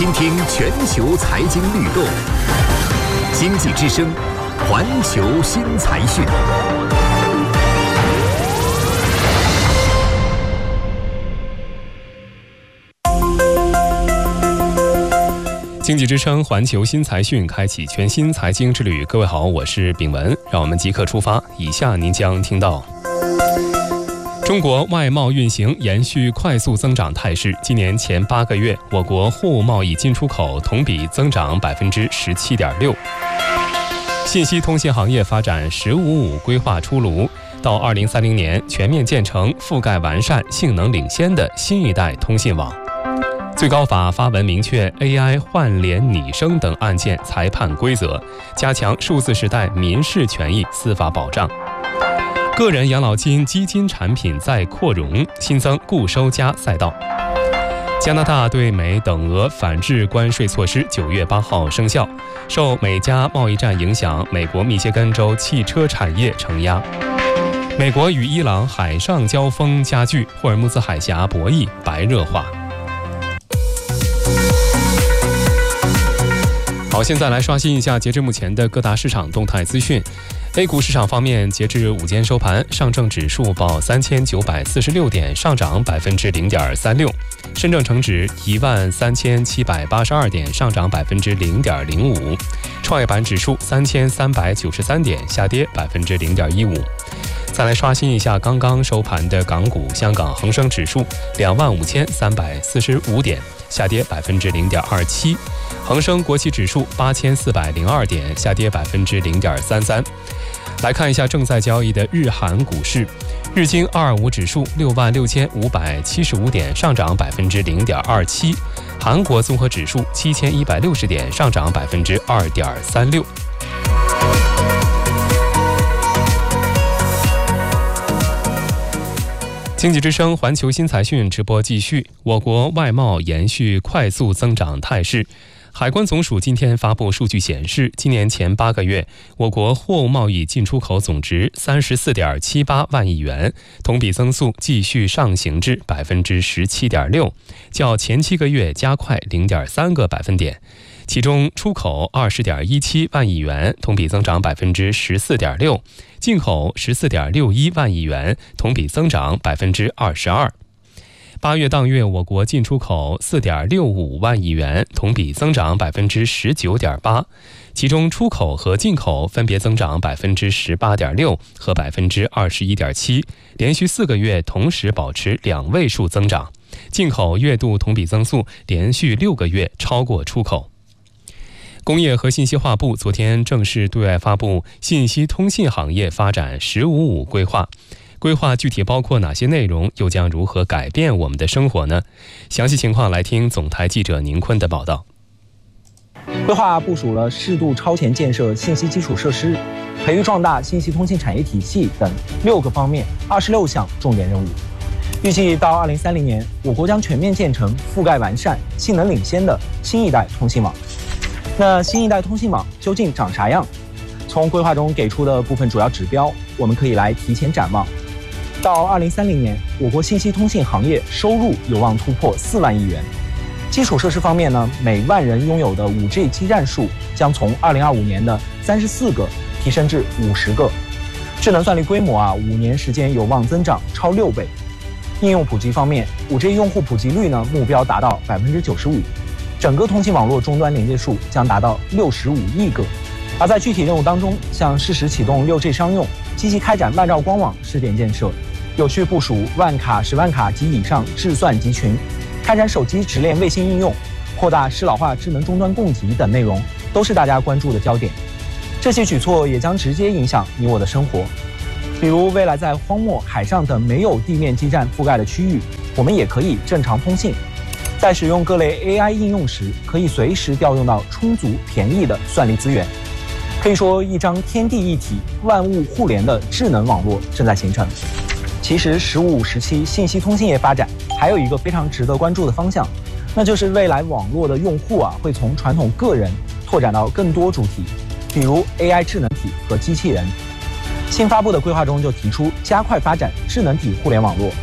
倾听全球财经律动，经济之声，环球新财讯。经济之声环球新财讯开启全新财经之旅。各位好，我是秉文，让我们即刻出发。以下您将听到：中国外贸运行延续快速增长态势，今年前8个月，我国货物贸易进出口同比增长17.6%。信息通信行业发展“十五五”规划出炉，到2030年全面建成覆盖完善、性能领先的新一代通信网。最高法发文明确 AI 换脸拟声等案件裁判规则，加强数字时代民事权益司法保障。个人养老金基金产品再扩容，新增固收加赛道。加拿大对美等额反制关税措施9月8号生效，受美加贸易战影响，美国密歇根州汽车产业承压。美国与伊朗海上交锋加剧，霍尔木兹海峡博弈白热化。好，现在来刷新一下截至目前的各大市场动态资讯。A 股市场方面，截至午间收盘，上证指数报3946点，上涨0.36%；深证成指13782点，上涨0.05%；创业板指数3393点，下跌0.15%。再来刷新一下刚刚收盘的港股，香港恒生指数25345点，下跌0.27%；恒生国企指数8402点，下跌0.33%。来看一下正在交易的日韩股市，日经225指数66575点，上涨0.27%；韩国综合指数7160点，上涨2.36%。经济之声环球新财讯直播继续，我国外贸延续快速增长态势。海关总署今天发布数据显示，今年前8个月，我国货物贸易进出口总值34.78万亿元，同比增速继续上行至17.6%，较前7个月加快0.3个百分点。其中出口20.17万亿元，同比增长14.6%，进口14.61万亿元，同比增长22%。8月当月，我国进出口4.65万亿元，同比增长19.8%，其中出口和进口分别增长18.6%和21.7%，连续4个月同时保持2位数增长。进口月度同比增速连续6个月超过出口。工业和信息化部昨天正式对外发布信息通信行业发展“十五五”规划。规划具体包括哪些内容，又将如何改变我们的生活呢？详细情况来听总台记者宁坤的报道。 规划部署了适度超前建设信息基础设施、培育壮大信息通信产业体系等6个方面26项重点任务。预计到2030年，我国将全面建成覆盖完善、性能领先的新一代通信网。那新一代通信网究竟长啥样？从规划中给出的部分主要指标，我们可以来提前展望。到2030年，我国信息通信行业收入有望突破4万亿元。基础设施方面呢，每万人拥有的 5G 基站数将从2025年的34个提升至50个。智能算力规模5年时间有望增长超6倍。应用普及方面， 5G 用户普及率呢目标达到95%，整个通信网络终端连接数将达到65亿个。而在具体任务当中，像适时启动 6G 商用，积极开展万兆光网试点建设，有序部署万卡、10万卡及以上智算集群，开展手机直链卫星应用，扩大适老化智能终端供给等内容，都是大家关注的焦点。这些举措也将直接影响你我的生活。比如未来在荒漠、海上等没有地面基站覆盖的区域，我们也可以正常通信。在使用各类 AI 应用时，可以随时调用到充足便宜的算力资源。可以说，一张天地一体、万物互联的智能网络正在形成。其实15时期信息通信业发展还有一个非常值得关注的方向，那就是未来网络的用户会从传统个人拓展到更多主体，比如 AI 智能体和机器人。新发布的规划中就提出加快发展智能体互联网络，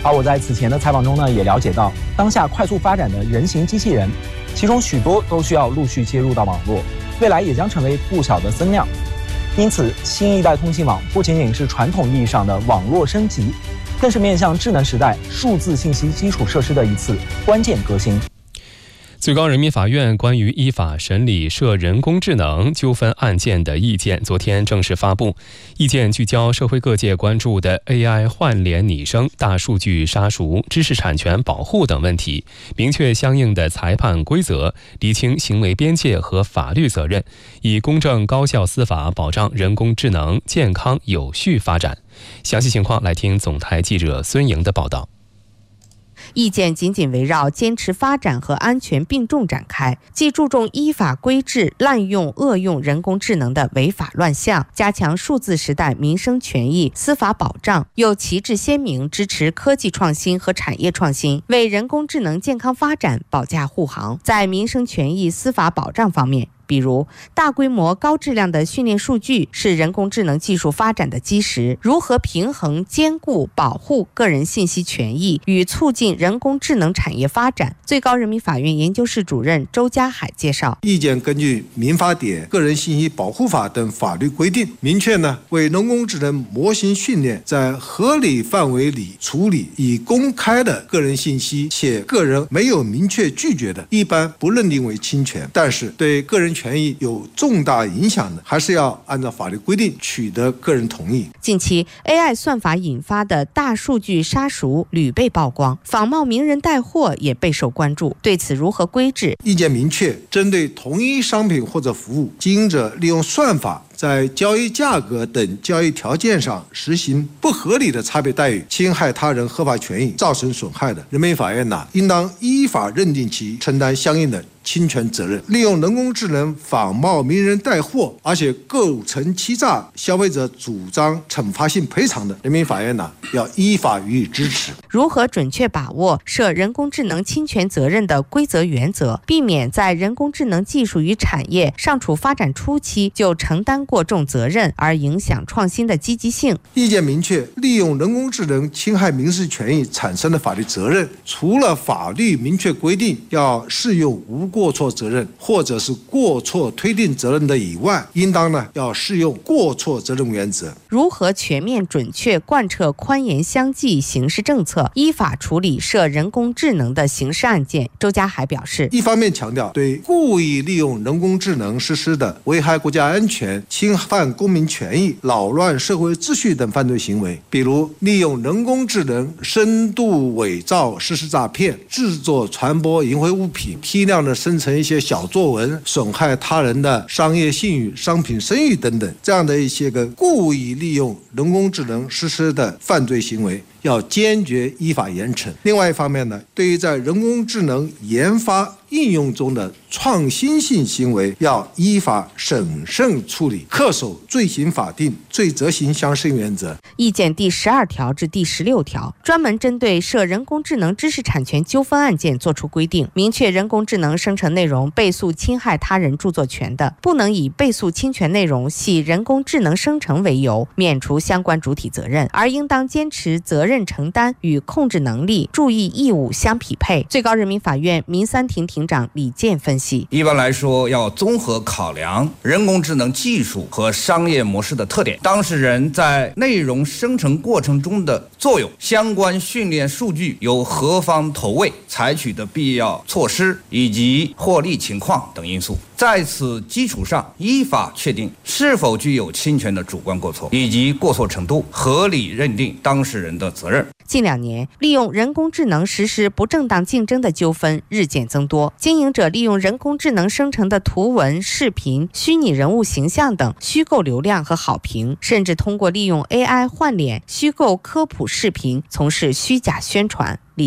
而我在此前的采访中呢，也了解到，当下快速发展的人形机器人，其中许多都需要陆续接入到网络，未来也将成为不小的增量。因此，新一代通信网不仅仅是传统意义上的网络升级，更是面向智能时代数字信息基础设施的一次关键革新。 最高人民法院关于依法审理涉人工智能纠纷案件的意见昨天正式发布。意见聚焦社会各界关注的 AI 换脸拟声、大数据杀熟、知识产权保护等问题，明确相应的裁判规则，厘清行为边界和法律责任，以公正高效司法保障人工智能健康有序发展。详细情况来听总台记者孙莹的报道。 意见紧紧围绕坚持发展和安全并重展开，既注重依法规制滥用恶用人工智能的违法乱象，加强数字时代民生权益司法保障，又旗帜鲜明支持科技创新和产业创新，为人工智能健康发展保驾护航。在民生权益司法保障方面，比如，大规模高质量的训练数据是人工智能技术发展的基石，如何平衡兼顾保护个人信息权益与促进人工智能产业发展？最高人民法院研究室主任周家海介绍， 意见根据民法典、个人信息保护法等法律规定，明确为人工智能模型训练在合理范围里处理已公开的个人信息，且个人没有明确拒绝的，一般不认定为侵权。但是对个人权益有重大影响的，还是要按照法律规定取得个人同意。 近期 AI 算法引发的大数据杀熟屡被曝光，仿冒名人带货也备受关注。对此如何规制？ 意见明确，针对同一商品或者服务，经营者利用算法在交易价格等交易条件上实行不合理的差别待遇，侵害他人合法权益，造成损害的，人民法院应当依法认定其承担相应的侵权责任。利用人工智能仿冒名人带货，而且构成欺诈，消费者主张惩罚性赔偿的，人民法院要依法予以支持。 如何准确把握涉人工智能侵权责任的规则原则，避免在人工智能技术与产业尚处发展初期就承担过重责任，而影响创新的积极性？ 意见明确，利用人工智能侵害民事权益产生的法律责任，除了法律明确规定要适用无过错责任或者是过错推定责任的以外，应当要适用过错责任原则。 如何全面准确贯彻宽严相济刑事政策，依法处理涉人工智能的刑事案件？周家海表示， 一方面强调对故意利用人工智能实施的危害国家安全、侵犯公民权益、扰乱社会秩序等犯罪行为，比如利用人工智能深度伪造实施诈骗、制作传播淫秽物品、批量的生成一些小作文，损害他人的商业信誉、商品声誉等等，这样的一些个故意利用人工智能实施的犯罪行为，要坚决依法严惩。另外一方面对于在人工智能研发应用中的创新性行为，要依法审慎处理，恪守罪行法定、罪责刑相适应原则。 意见第12条至第16条专门针对涉人工智能知识产权纠纷案件作出规定，明确人工智能生成内容被诉侵害他人著作权的，不能以被诉侵权内容系人工智能生成为由免除相关主体责任，而应当坚持责任承担与控制能力、注意义务相匹配。最高人民法院民三庭庭长李健分析， 一般来说要综合考量人工智能技术和商业模式的特点，当事人在内容生成过程中的作用，相关训练数据由何方投喂，采取的必要措施以及获利情况等因素，在此基础上依法确定是否具有侵权的主观过错以及过错程度，合理认定当事人的责任。 近2年，利用人工智能实施不正当竞争的纠纷日渐增多，经营者利用人工智能生成的图文、视频、虚拟人物形象等虚构流量和好评，甚至通过利用 AI 换脸、虚构科普视频从事虚假宣传。